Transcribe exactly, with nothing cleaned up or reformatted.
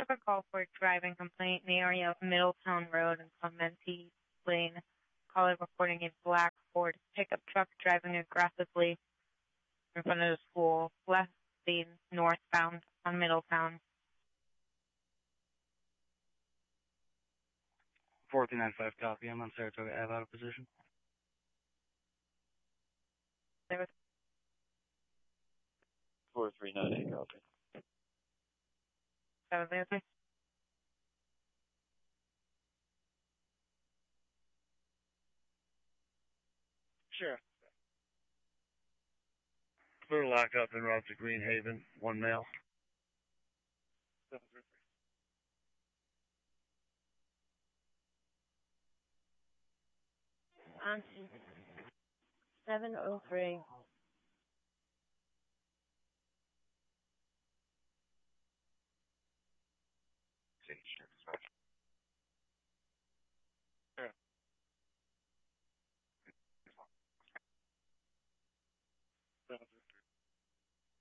took a call for a driving complaint in the area of Middletown Road and Clementi Lane. Caller reporting a black Ford pickup truck driving aggressively in front of the school, left lane northbound on Middletown. four three nine five, copy. I'm on Saratoga Ave, out of position. There was four three nine eight, copy. that was there. Sure. Clear lockup en route to Green Haven, one male. seven three three. On seven oh three. Sure. seven three